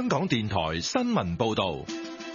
香港電台新聞報道。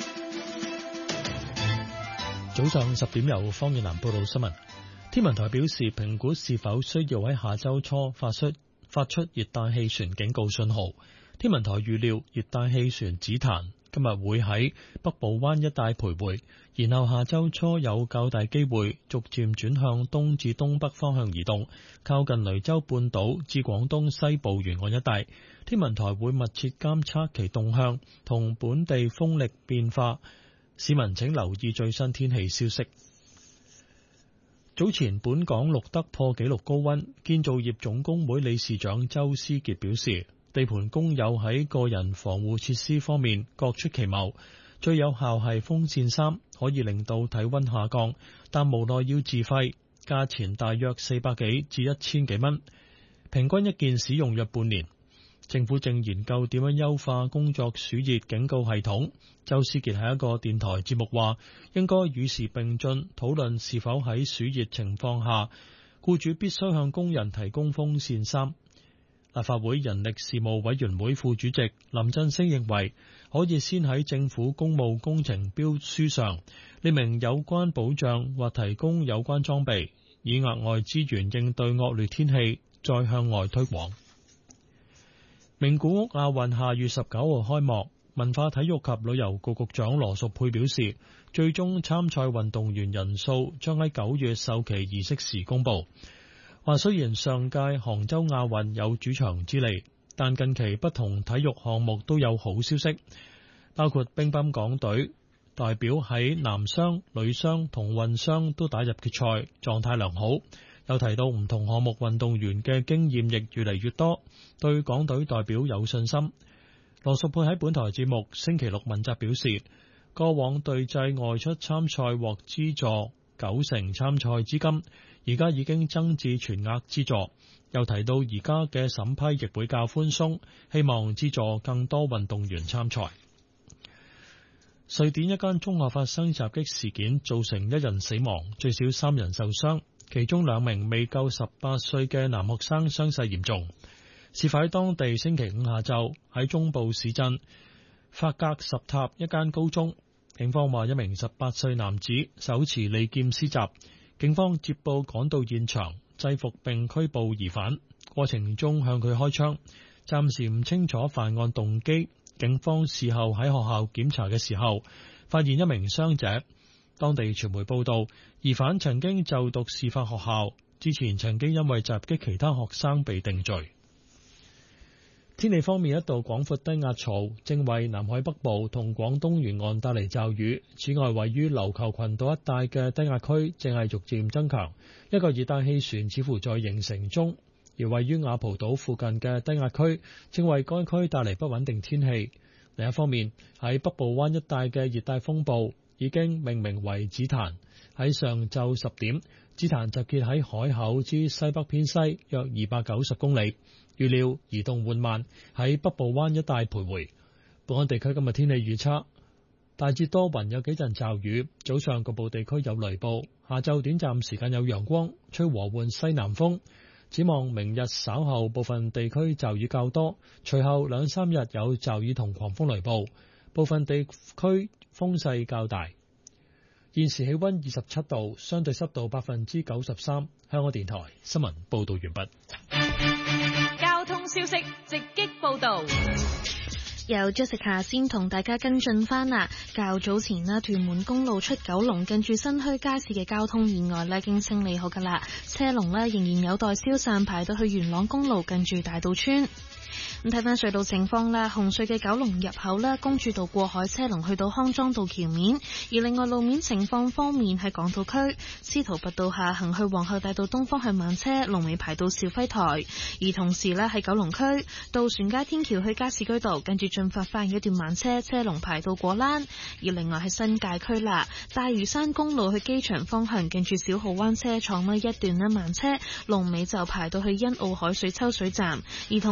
早上10點由方遠南報道新聞。天文台表示，評估是否需要喺下周初發出熱帶氣旋警告信號。天文台預料熱帶氣旋紫檀今日會喺北部灣一帶徘徊，然後下周初有較大機會逐漸轉向東至東北方向移動，靠近雷州半島至廣東西部沿岸一帶。天文台會密切監測其動向同本地風力變化，市民請留意最新天氣消息。早前本港錄得破紀錄高溫，建造業總工會理事長周思傑表示，地盤工友喺個人防護設施方面各出奇謀，最有效係風扇衫，可以令到體溫下降，但無奈要自費，價錢大約400幾至1000幾蚊，平均一件使用約半年。政府正研究點樣優化工作暑熱警告系統。周思傑喺一個電台節目話，應該與時並進，討論是否喺暑熱情況下，僱主必須向工人提供風扇衫。立法會人力事務委員會副主席林振昇認為，可以先喺政府公務工程標書上列明有關保障或提供有關裝備，以額外資源應對惡劣天氣，再向外推廣。名古屋亞運下月19號開幕，文化體育及旅遊局局長羅淑佩表示，最終參賽運動員人數將喺9月授旗儀式時公佈。話雖然上屆杭州亞運有主場之利，但近期不同體育項目都有好消息，包括乒乓港隊代表喺男雙、女雙同混雙都打入決賽，狀態良好。又提到唔同項目運動員嘅經驗亦越嚟越多，對港隊代表有信心。羅淑佩喺本台節目星期六問責表示，過往隊際外出參賽獲資助90%參賽資金，而家已經增至全額資助。又提到而家嘅審批亦會較寬鬆，希望資助更多運動員參賽。瑞典一間中學發生襲擊事件，造成1人死亡，最少3人受傷。其中2名未夠18歲嘅男學生傷勢嚴重。事發喺當地星期五下晝，喺中部市鎮法格什塔一間高中。警方話1名18歲男子手持利劍施襲，警方接報趕到現場，制服並拘捕疑犯，過程中向佢開槍，暫時唔清楚犯案動機。警方事後喺學校檢查嘅時候，發現1名傷者。當地傳媒報道，疑犯曾經就讀事發學校，之前曾經因為襲擊其他學生被定罪。天氣方面，一道廣闊低壓槽正為南海北部同廣東沿岸帶嚟驟雨。此外，位於琉球群島一帶嘅低壓區正係逐漸增強，一個熱帶氣旋似乎在形成中。而位於雅蒲島附近嘅低壓區正為該區帶嚟不穩定天氣。另一方面，喺北部灣一帶嘅熱帶風暴已經命名為紫檀。喺上晝10點，紫檀集結喺海口之西北偏西約290公里，預料移動緩慢，喺北部灣一帶徘徊。本港地區今日天氣預測，大致多雲，有幾陣驟雨，早上局部地區有雷暴，下晝短暫時間有陽光，吹和緩西南風。展望明日稍後部分地區驟雨較多，隨後2-3日有驟雨同狂風雷暴，部分地區風勢較大。現時氣溫27度，相對濕度93%。香港電台新聞報道完畢。 交通消息直擊報道。 由 Jessica 先同大家跟進返啦。較早前啦，屯門公路出九龍近住新墟街市嘅交通意外咧，已經清理好噶啦，車龍咧仍然有待消散，排到去元朗公路近住大道村。咁睇翻隧道情況啦，紅隧嘅九龍入口啦，公主道過海車龍去到康莊道橋面，而另外路面情況方面喺港島區司徒拔道下行去皇后大道東方向慢車，龍尾排到肇輝台。而同時咧喺九龍區渡船街天橋去加士居道，跟住進發翻一段慢車，車龍排到果欄。而另外喺新界區啦，大嶼山公路去機場方向，跟住小蠔灣車廠呢一段呢慢車，龍尾就排到去欣澳海水抽水站。而同時咧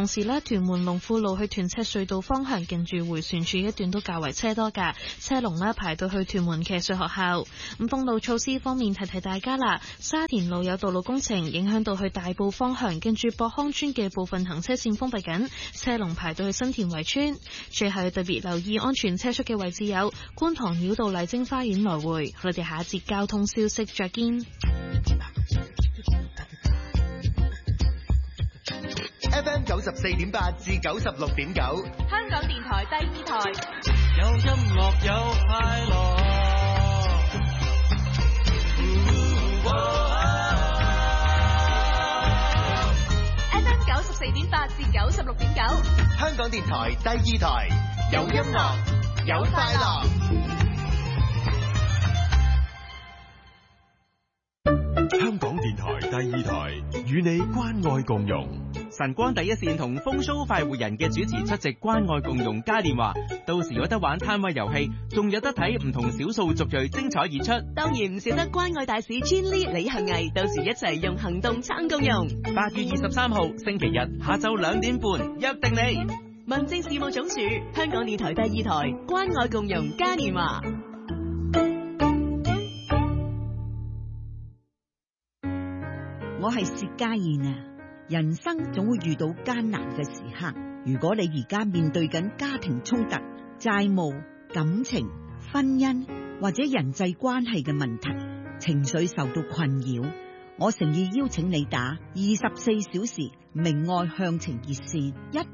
屯門龍富路去屯赤隧道方向近住迴旋處一段都較為車多㗎，車龍呢排到去屯門騎術學校。咁封路措施方面提提大家啦，沙田路有道路工程影響到去大埔方向近住博康村嘅部分行車線封閉緊，車龍排到去新田圍村。最後特別留意安全車速嘅位置有觀塘繞道麗晶花園來回。我哋下一節交通消息再見。 FM 94.8至96.9， 香港電台第二台， 有音樂有快樂。 FM 94.8至96.9， 香港電台第二台，有音樂有快樂。 香港電台第二台與你關愛共融。 晨光第一線同風騷快活人嘅主持出席關愛共融嘉年華，到時有得玩攤位遊戲，仲有得睇唔同少數族裔精彩演出， 當然唔少得關愛大使 Jenny 李幸毅，到時一齊用行動撐共融。 8月23號星期日下晝2點半，約定你。 民政事務總署、香港電台第二台關愛共融嘉年華。 我係薛家燕啊！人生總會遇到艱難嘅時刻，如果你而家面對緊家庭衝突、債務、感情、婚姻或者人際關係嘅問題，情緒受到困擾，我誠意邀請你打24小時明愛向晴熱線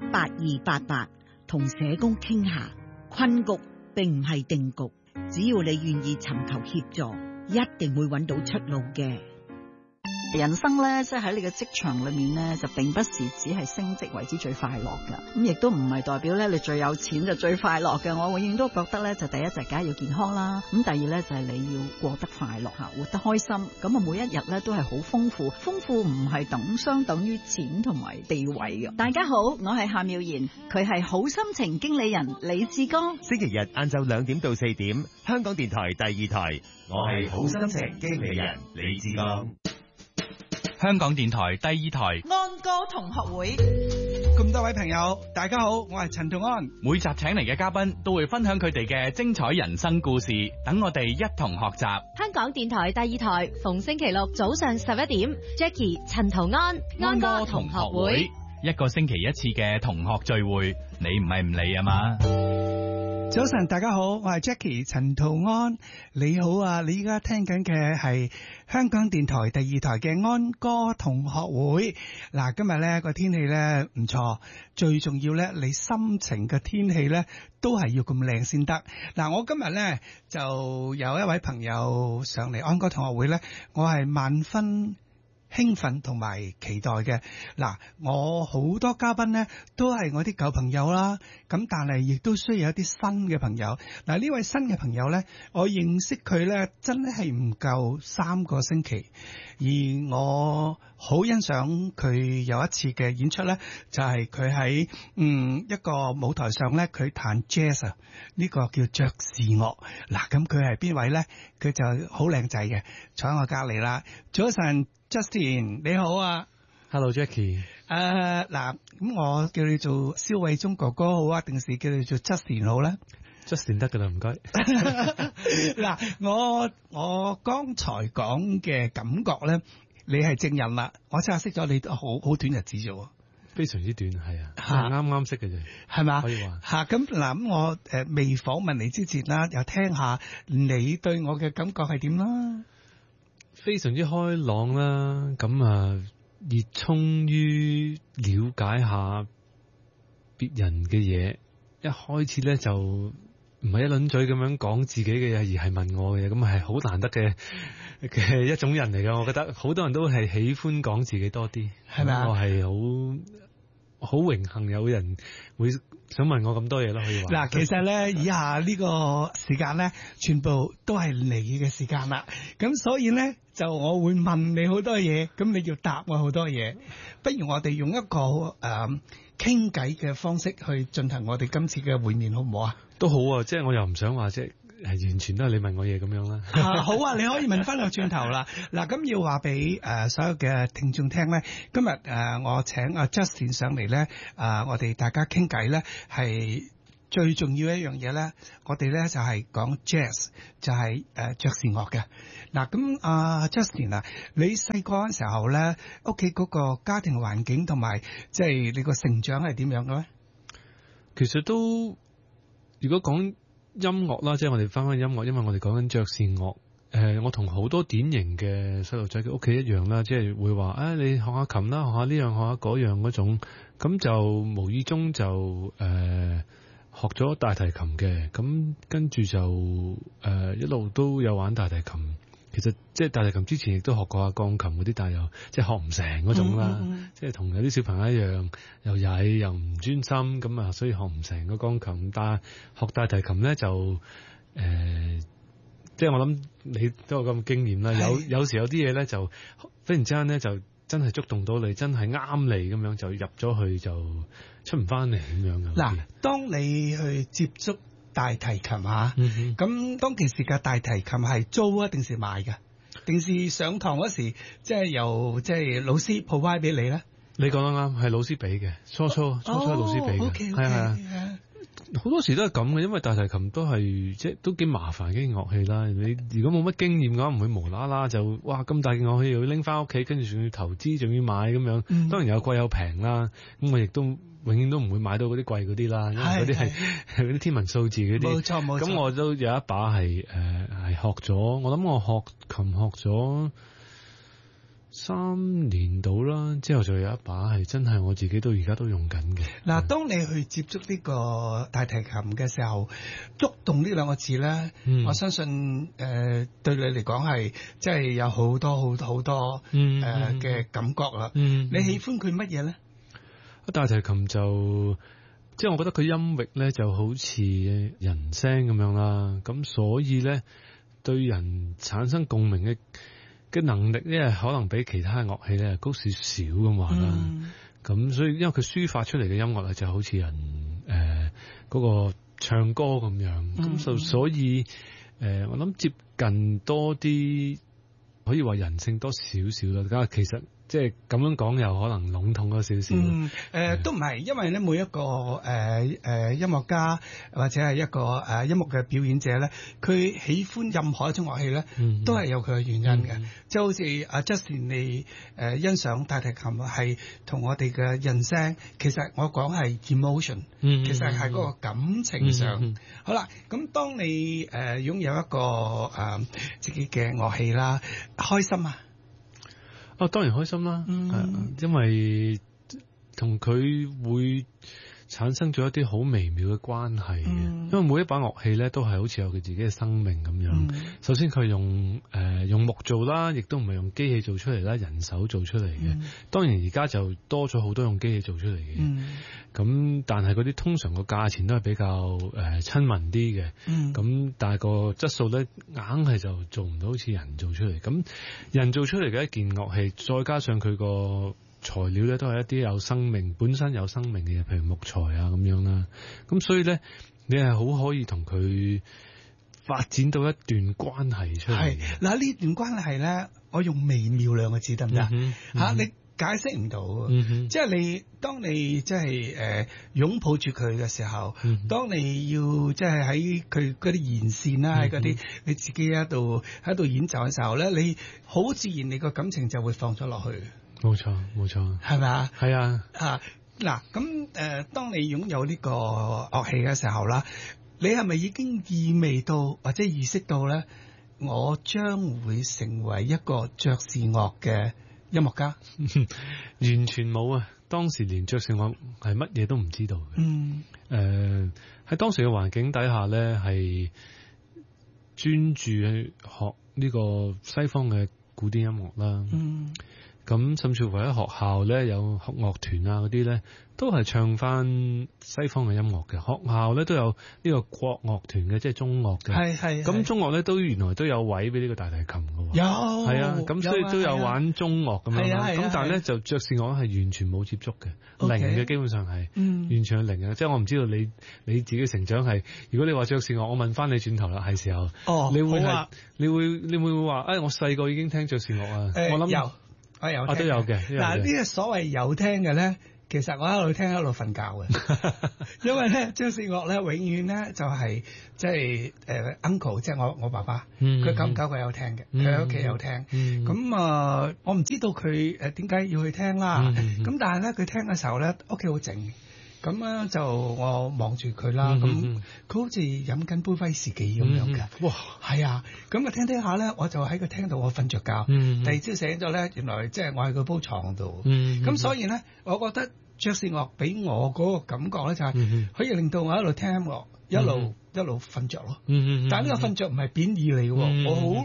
18288，同社工傾下。困局並唔係定局，只要你願意尋求協助，一定會揾到出路嘅。 人生咧，即係喺你嘅職場裏面咧，就並不是只係升職為之最快樂噶，咁亦都唔係代表咧你最有錢就最快樂嘅。我永遠都覺得咧，就第一就梗係要健康啦，咁第二咧就係你要過得快樂吓，活得開心，咁啊每一日咧都係好豐富，豐富唔係相等於錢同埋地位嘅。大家好，我係夏妙賢，佢係好心情經理人李志剛。 星期日晏晝2點到4點，香港電台第二台，我係好心情經理人李志剛。 香港電台第二台安歌同學會， 咁多位朋友大家好，我係陳同安。 每集請嚟嘅嘉賓都會分享佢哋嘅精彩人生故事，等我哋一同學習。 香港電台第二台逢星期六早上11點 Jackie 陳同安安歌同學會， 一個星期一次嘅同學聚會，你唔係唔嚟啊嘛？ 早晨大家好，我係 Jackie 陳圖安，你好啊！你依家聽緊嘅係香港電台第二台嘅安歌同學會。嗱，今日咧個天氣咧唔錯，最重要咧你心情嘅天氣咧都係要咁靚先得。嗱，我今日咧就有一位朋友上嚟安歌同學會咧，我係萬分興奮同埋期待嘅。嗱，我好多嘉賓呢都係我啲舊朋友啦，咁但係亦都需要一啲新嘅朋友。嗱，呢位新嘅朋友呢，我認識佢呢真係唔夠3個星期，而我好欣賞佢有一次嘅演出呢，就係佢喺一個舞台上呢，佢彈 jazz 啊，呢個叫爵士樂。嗱，咁佢係邊位呢？佢就好靚仔嘅，坐喺我隔離啦。早晨Justin 你好啊。 Hello Jackie。 嗱，咁我叫你做蕭偉忠哥哥好啊，定是叫你做 Justin 好咧 ？Justin 得噶啦，唔該。 嗱，我剛才講嘅感覺咧，你係證人啦。我真係識咗你好短日子啫喎。 非常之短，係啊，啱啱識嘅啫， 係嘛？ 可以話嚇。咁嗱，咁我未訪問你之前啦，又聽下你對我嘅感覺係點啦？ 非常之開朗啦，咁啊熱衷於了解下別人嘅嘢，一開始咧就唔係一輪嘴咁樣講自己嘅嘢，而係問我嘅嘢，咁係好難得嘅一種人嚟嘅。我覺得好多人都係喜歡講自己多啲， 係咪啊？ 我係好榮幸有人會想問我咁多嘢咯，可以話。嗱， 其實咧，以下呢個時間咧，全部都係你嘅時間啦。咁所以咧，就我會問你好多嘢，咁你要答我好多嘢。不如我哋用一個傾偈嘅方式去進行我哋今次嘅會面，好唔好啊？ 都好啊，即係我又唔想話即係完全都係你問我嘢咁樣啦。 好啊，你可以問翻個轉頭啦。嗱，咁要話俾所有嘅聽眾聽咧，今日我請阿 Justin 上嚟咧，我哋大家傾偈咧係最重要一樣嘢咧，我哋咧就係講 jazz， 就係爵士樂嘅。嗱，咁Justin 啊，你細個嗰陣時候咧，屋企嗰個家庭環境同埋即係你個成長係點樣嘅咧？ 其實都如果講音樂啦，即係我哋翻返音樂，因為我哋講緊爵士樂。我同好多典型嘅細路仔嘅屋企一樣啦，即係會話你學下琴啦，學下呢樣學下嗰樣嗰種，咁就無意中就學咗大提琴嘅，咁跟住就一路都有玩大提琴。其實即係大提琴之前亦都學過下鋼琴嗰啲，但係又即係學唔成嗰種啦，即係同有啲小朋友一樣，又曳又唔專心咁啊，所以學唔成個鋼琴。但係學大提琴咧就即係我諗你都有咁經驗啦，有時有啲嘢咧就忽然之間咧就真係觸動到你，真係啱你咁樣就入咗去就出唔翻嚟咁樣嘅。 嗱，當你去接觸大提琴咁當其時嘅大提琴係租啊定是買㗎？定是上堂嗰時即係由即係老師 provide 俾你咧？ 你講得啱，係老師俾嘅，初初係老師俾嘅，係啊。好多時都係咁嘅，因為大提琴都係即係都幾麻煩嘅樂器啦。你如果冇乜經驗嘅話，唔會無啦啦就哇咁大嘅樂器又要拎翻屋企，跟住仲要投資，仲要買咁樣。當然有貴有平啦。咁我亦都永遠都唔會買到嗰啲貴嗰啲啦，因為嗰啲係嗰啲天文數字嗰啲。冇錯冇錯。咁我都有一把係學咗，我諗我學琴學咗3年到啦，之後就有一把係真係我自己到而家都用緊嘅。 嗱，當你去接觸呢個大提琴嘅時候，觸動呢兩個字咧，我相信對你嚟講係即係有好多嘅感覺啦。你喜歡佢乜嘢咧？ 大提琴就即係我覺得佢音域咧就好似人聲咁樣啦，咁所以咧對人產生共鳴嘅能力咧，可能比其他樂器咧高少少咁話啦。咁所以因為佢抒發出嚟嘅音樂咧，就好似人嗰個唱歌咁樣。咁所以我諗接近多啲，可以話人性多少少啦。咁其實即係咁樣講又可能籠統咗少少。 都唔係，因為咧每一個音樂家或者係一個音樂嘅表演者咧，佢喜歡任何一種樂器咧，都係有佢嘅原因嘅。即係好似阿 Justin 你欣賞大提琴係同我哋嘅人聲，其實我講係 emotion，其實係嗰個感情上。好啦，咁當你擁有一個自己嘅樂器啦，開心啊！ 當然開心啦，因為同佢會產生咗一啲好微妙嘅關係嘅。因為每一把樂器咧都係好似有佢自己嘅生命咁樣。首先佢用木做啦，亦都唔係用機器做出嚟啦，人手做出嚟嘅。當然而家就多咗好多用機器做出嚟嘅。咁但係嗰啲通常個價錢都係比較親民啲嘅。咁但係個質素咧硬係就做唔到好似人做出嚟。咁人做出嚟嘅一件樂器，再加上佢個材料咧都係一啲有生命，本身有生命嘅嘢，譬如木材啊咁樣啦。咁所以咧，你係好可以同佢發展到一段關係出嚟。係嗱，呢段關係咧，我用微妙兩個字得唔得？你解釋唔到，即係你當你即係擁抱住佢嘅時候，當你要即係喺佢嗰啲弦線啦，喺嗰啲你自己喺度演奏嘅時候咧，你好自然你個感情就會放咗落去。 冇錯，冇錯， 係咪啊？ 係啊。 嗱，咁當你擁有呢個樂器嘅時候啦，你係咪已經意味到或者意識到咧，我將會成為一個爵士樂嘅音樂家？ 完全冇啊！當時連爵士樂係乜嘢都唔知道嘅。喺當時嘅環境底下咧，係專注去學呢個西方嘅古典音樂啦。 咁甚至乎喺學校咧有學樂團啊嗰啲咧，都係唱翻西方嘅音樂嘅。學校咧都有呢個國樂團嘅，即係中樂嘅。 係。 咁中樂咧都原來都有位俾呢個大提琴嘅。 有。 係啊，咁所以都有玩中樂咁樣啦。咁但係咧就爵士樂係完全冇接觸嘅，零嘅基本上係，完全係零嘅。即係我唔知道你自己成長係，如果你話爵士樂，我問翻你轉頭啦，係時候。你會係你會唔會話我細個已經聽爵士樂啊？我諗我有聽， 都有嘅。 嗱，呢個所謂有聽嘅咧，其實我一路聽一路瞓覺嘅，因為咧爵士樂咧永遠咧就係即係uncle， 即係我爸爸，佢久唔久佢有聽嘅，佢喺屋企有聽。咁我唔知道佢點解要去聽啦。咁但係咧佢聽嘅時候咧，屋企好靜。咁咧就我望住佢啦，咁佢好似飲緊杯威士忌咁樣嘅。哇，係啊！咁聽聽下咧，我就喺個廳度我瞓着覺。第二朝醒咗咧，原來即係我喺個鋪床度。咁所以咧，我覺得爵士樂俾我嗰個感覺咧，就係可以令到我一路聽音樂，一路瞓着咯。但係呢個瞓着唔係貶義嚟嘅喎，我好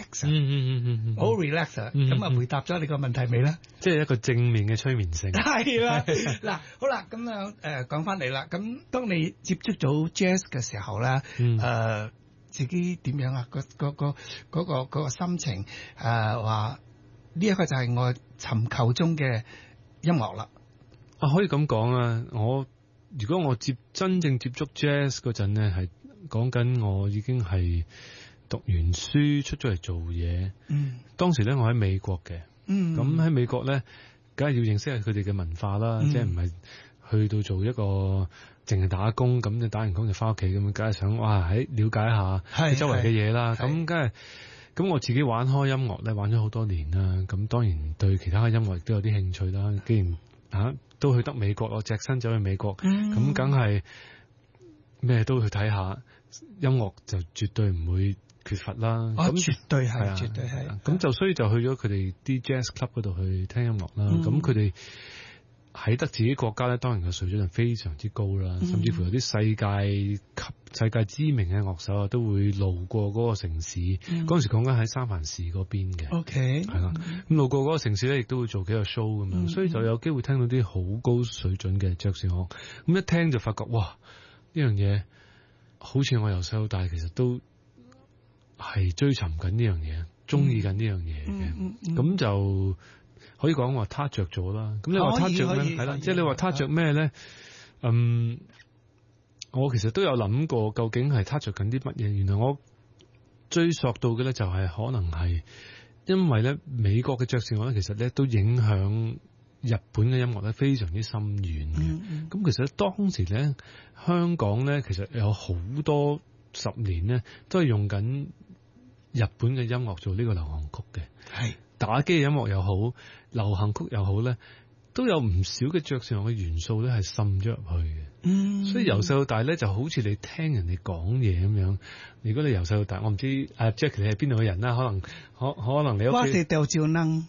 relax 好 relax 咁啊，回答咗你個問題未咧？ 即係一個正面嘅催眠性。 係啦，嗱，好啦，咁樣講翻嚟啦。咁當你接觸到 jazz 嘅時候咧，自己點樣啊？嗰個心情話呢一個就係我尋求中嘅音樂啦。 可以咁講啊！如果我真正接觸 jazz 嗰陣咧，係講緊我已經係讀完書出咗嚟做嘢。當時咧我喺美國嘅。咁喺美國咧，梗係要認識下佢哋嘅文化啦，即係唔係去到做一個淨係打工，咁你打完工就翻屋企咁，梗係想喺了解下周圍嘅嘢啦。咁梗係，咁我自己玩開音樂咧，玩咗好多年啦。咁當然對其他嘅音樂亦都有啲興趣啦。既然都去得美國，我隻身走去美國，咁梗係咩都去睇下，音樂就絕對唔會缺乏啦。咁絕對係，絕對係。 咁就所以就去咗佢哋啲 jazz club 嗰度去聽音樂啦。咁佢哋喺得自己國家咧，當然個水準係非常之高啦。甚至乎有啲世界知名嘅樂手啊，都會路過嗰個城市。嗰陣時講緊喺三藩市嗰邊嘅。 OK， 係啦。咁路過嗰個城市咧，亦都會做幾個 show 咁樣，所以就有機會聽到啲好高水準嘅爵士樂。咁一聽就發覺，哇！呢樣嘢好似我由細到大其實都係追尋緊呢樣嘢，中意緊呢樣嘢嘅。咁就可以講話撻着咗啦。咁你話撻着咩？係啦，即係你話撻着咩咧？我其實都有諗過，究竟係撻着緊啲乜嘢？原來我追溯到嘅咧，就係可能係因為咧美國嘅爵士樂咧，其實咧都影響日本嘅音樂咧非常之深遠嘅。咁其實當時咧香港咧，其實有好多10年咧都係用緊日本嘅音樂做呢個流行曲嘅。係打機嘅音樂又好，流行曲又好咧，都有唔少嘅爵士樂嘅元素咧係滲咗入去嘅。所以由細到大咧，就好似你聽人哋講嘢咁樣。如果你由細到大，我唔知Jackie 你係邊度嘅人啦，可能你屋企我哋掉照能。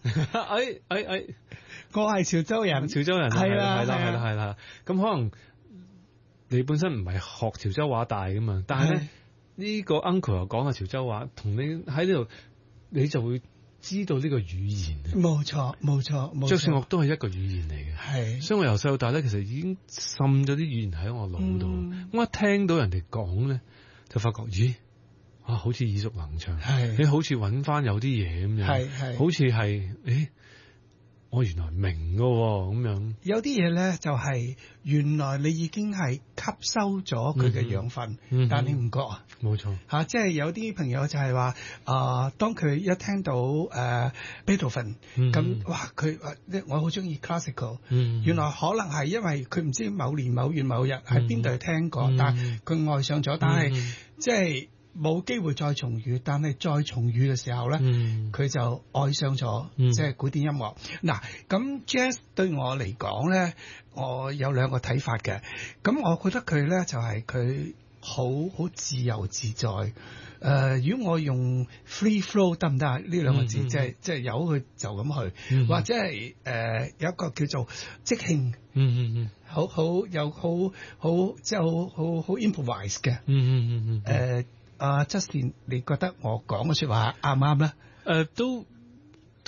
我係潮州人，係啦。 咁可能你本身唔係學潮州話大噶嘛，但係咧呢個 uncle 又講下潮州話，同你喺呢度，你就會知道呢個語言。 冇錯。 爵士樂都係一個語言嚟嘅， 係。所以我由細到大咧，其實已經滲咗啲語言喺我腦度。我一聽到人哋講咧，就發覺咦，好似耳熟能詳。你好似揾翻有啲嘢咁樣，好似係我原來明㗎喎，咁樣。 有啲嘢咧就係原來你已經係吸收咗佢嘅養分，但你唔覺啊？ 冇錯嚇，即係有啲朋友就係話當佢一聽到Beethoven 咁，哇！佢我好中意 classical，原來可能係因為佢唔知某年某月某日喺邊度聽過，但係佢愛上咗，但係即係冇機會再重遇，但係再重遇嘅時候咧，佢就愛上咗即係古典音樂。嗱，咁 jazz 對我嚟講咧，我有兩個睇法嘅。咁我覺得佢咧就係佢好自由自在。如果我用 free flow 得唔得啊？呢兩個字即係由佢就咁去，或者係有一個叫做即興，好有好即係好 improvise 嘅。Justin，你覺得我講嘅說話啱唔啱咧？ 都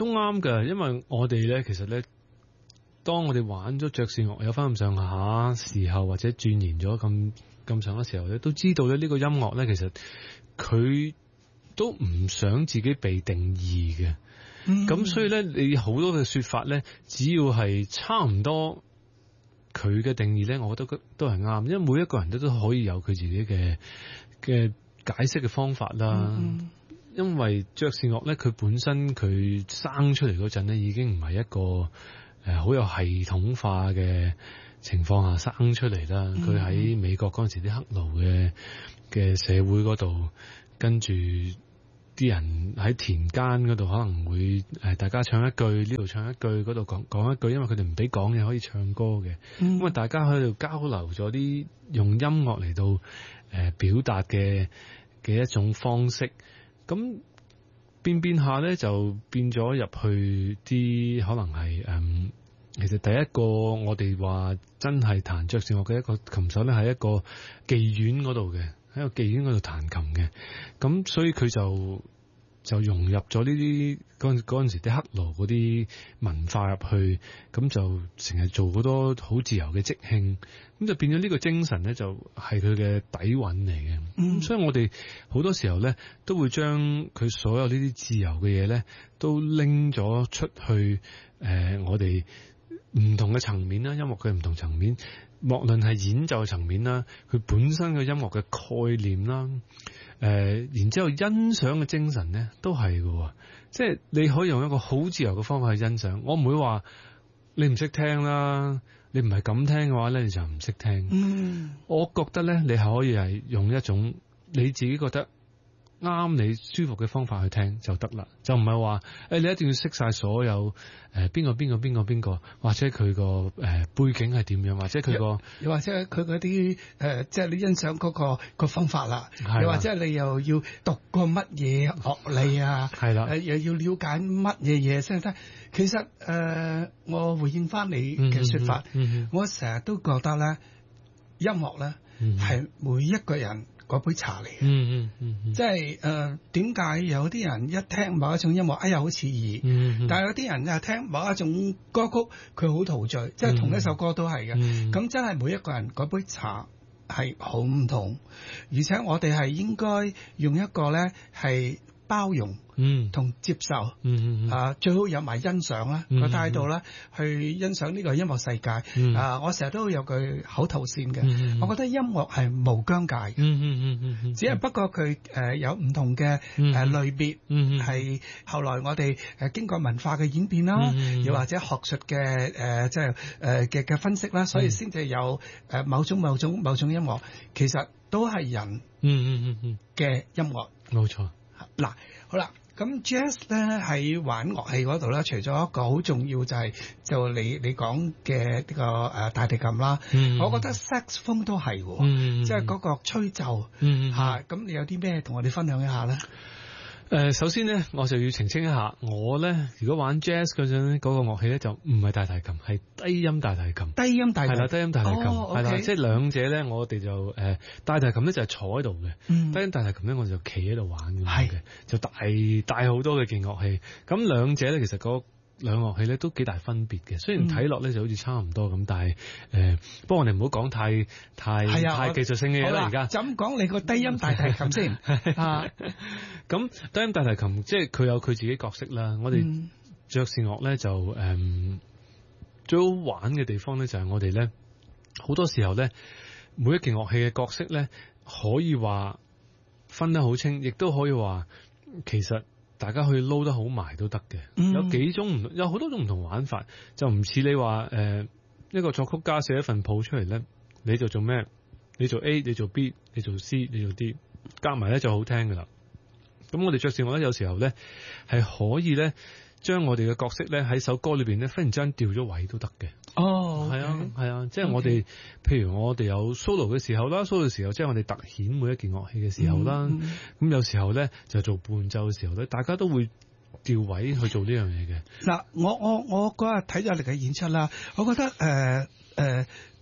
都啱㗎，因為我哋咧其實咧，當我哋玩咗爵士樂有翻咁上下時候，或者鑽研咗咁上下時候咧，都知道咧呢個音樂咧，其實佢都唔想自己被定義嘅。咁所以咧，你好多嘅說法咧，只要係差唔多佢嘅定義咧，我覺得都係啱，因為每一個人都可以有佢自己嘅解釋嘅方法啦。因為爵士樂咧，佢本身佢生出嚟嗰陣咧，已經唔係一個好有系統化嘅情況下生出嚟啦。佢喺美國嗰陣時啲黑奴嘅社會嗰度，跟住啲人喺田間嗰度可能會大家唱一句，呢度唱一句，嗰度講一句，因為佢哋唔俾講嘢，可以唱歌嘅。咁啊，大家喺度交流咗啲用音樂嚟到表達嘅一種方式。咁變下咧，就變咗入去啲可能係其實第一個我哋話真係彈爵士樂嘅一個琴手咧，喺一個妓院嗰度嘅，喺個妓院嗰度彈琴嘅。咁所以佢就融入咗呢啲嗰陣時啲黑奴嗰啲文化入去，咁就成日做好多好自由嘅即興，咁就變咗呢個精神咧，就係佢嘅底蘊嚟嘅。所以我哋好多時候咧，都會將佢所有呢啲自由嘅嘢咧，都拎咗出去我哋唔同嘅層面啦，音樂嘅唔同層面，莫論係演奏層面啦，佢本身嘅音樂嘅概念啦。然之後欣賞嘅精神咧，都係嘅，即係你可以用一個好自由嘅方法去欣賞。我唔會話你唔識聽啦，你唔係咁聽嘅話咧，你就唔識聽。我覺得咧，你係可以係用一種你自己覺得啱你舒服嘅方法去聽就得啦，就唔係話你一定要識晒所有邊個，或者佢個背景係點樣，或者佢個又或者佢嗰啲即係你欣賞嗰個方法啦，又或者你又要讀過乜嘢樂理啊，係啦，又要了解乜嘢嘢先得。其實我回應翻你嘅說法，我成日都覺得咧，音樂咧係每一個人嗰杯茶嚟嘅，即係點解有啲人一聽某一種音樂，哎呀好似耳，但係有啲人又聽某一種歌曲，佢好陶醉，即係同一首歌都係嘅。咁真係每一個人嗰杯茶係好唔同，而且我哋係應該用一個咧係包容同接受，最好有埋欣賞啦個態度啦，去欣賞呢個音樂世界。我成日都有句口頭禪嘅，我覺得音樂係無疆界嘅，只係不過佢有唔同嘅類別，係後來我哋經過文化嘅演變啦，又或者學術嘅即係嘅分析啦，所以先至有某種音樂，其實都係人嘅音樂， 冇錯。 嗱，好啦，咁 jazz 咧喺玩樂器嗰度咧，除咗一個好重要就係就你講嘅呢個大提琴啦，我覺得 saxophone 都係喎，即係嗰個吹奏嚇，咁你有啲咩同我哋分享一下咧？ 首先咧，我就要澄清一下，我咧如果玩 jazz 嗰陣咧，嗰個樂器咧就唔係大提琴，係低音大提琴。低音大提琴係啦，低音大提琴係啦，即係兩者咧，我哋就大提琴咧就係坐喺度嘅，低音大提琴咧我就企喺度玩咁樣嘅，就大好多嘅件樂器。咁兩者咧其實嗰兩樂器咧都幾大分別嘅，雖然睇落咧就好似差唔多咁，但係不過我哋唔好講太技術性嘅嘢啦。而家就咁講你個低音大提琴先咁低音大提琴即係佢有佢自己角色啦。我哋爵士樂咧就最好玩嘅地方咧就係我哋咧好多時候咧每一件樂器嘅角色咧可以話分得好清，亦都可以話其實大家可以撈得好埋都得嘅。有好多種唔同玩法，就唔似你話一個作曲家寫一份譜出嚟咧，你就做咩？你做 A， 你做 B， 你做 C， 你做 D， 夾埋咧就好聽噶啦。咁我哋爵士樂咧有時候咧係可以咧將我哋嘅角色咧喺首歌裏邊咧忽然之間調咗位都得嘅。係啊，即係我哋譬如我哋有 solo 嘅時候啦，solo 嘅時候即係我哋突顯每一件樂器嘅時候啦。咁有時候咧就做伴奏嘅時候咧，大家都會調位去做呢樣嘢嘅。嗱， 我嗰日睇咗你嘅演出啦，我覺得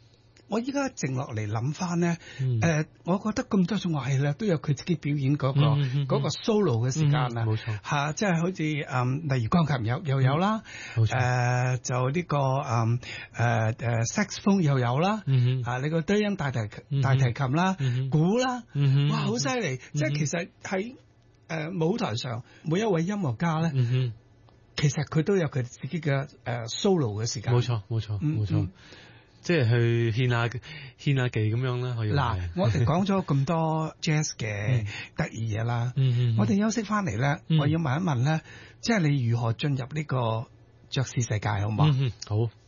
我依家靜落嚟諗翻咧，我覺得咁多種樂器咧都有佢自己表演嗰個 solo 嘅時間啊， 冇錯嚇，即係好似例如鋼琴又有啦，就呢個saxophone 又有啦，你個低音大提琴啦，鼓啦，哇，好犀利！即係其實喺舞台上每一位音樂家咧，其實佢都有佢自己嘅solo 嘅時間。 冇錯，即係去獻下技咁樣啦。可以嗱， 我哋講咗咁多 jazz 嘅得意嘢啦，我哋休息翻嚟咧，我要問一問咧，即係你如何進入呢個爵士世界好唔好？ 好。